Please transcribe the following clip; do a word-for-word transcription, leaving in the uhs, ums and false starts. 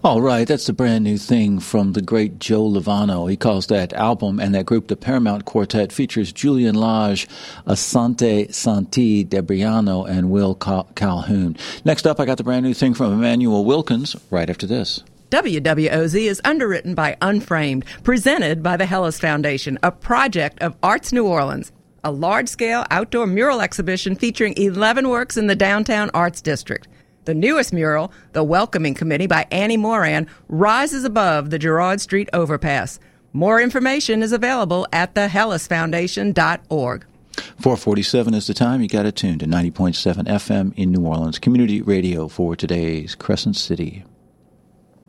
All right, that's the brand new thing from the great Joe Lovano. He calls that album and that group the Paramount Quartet. Features Julian Lage, Asante Santi Debriano, and Will Cal- Calhoun. Next up, I got the brand new thing from Emmanuel Wilkins right after this. W W O Z is underwritten by Unframed, presented by the Hellas Foundation, a project of Arts New Orleans, a large-scale outdoor mural exhibition featuring eleven works in the downtown Arts District. The newest mural, The Welcoming Committee by Annie Moran, rises above the Girard Street overpass. More information is available at the hellas foundation dot org. four forty-seven is the time. You got it tuned to ninety point seven F M in New Orleans. Community radio for today's Crescent City.